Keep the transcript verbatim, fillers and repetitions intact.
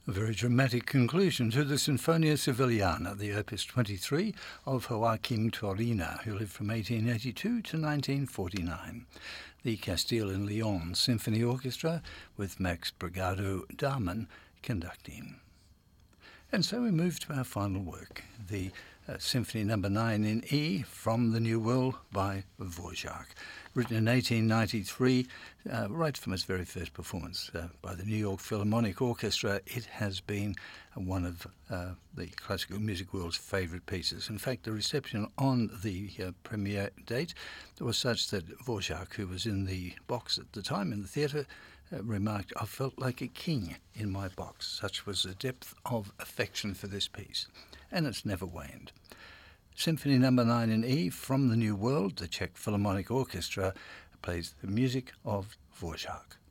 A very dramatic conclusion to the Sinfonia Sevillana, the Opus twenty-three of Joaquim Turina, who lived from eighteen eighty-two to nineteen forty-nine. The Castile and Leon Symphony Orchestra with Max Brigado Dahmen conducting. And so we move to our final work, the uh, Symphony Number nine in E from the New World by Dvorak. Written in eighteen ninety-three, uh, right from its very first performance uh, by the New York Philharmonic Orchestra, it has been one of uh, the classical music world's favourite pieces. In fact, the reception on the uh, premiere date was such that Dvorak, who was in the box at the time in the theatre, uh, remarked, "I felt like a king in my box." Such was the depth of affection for this piece, and it's never waned. Symphony Number nine in E from the New World, the Czech Philharmonic Orchestra plays the music of Dvorak.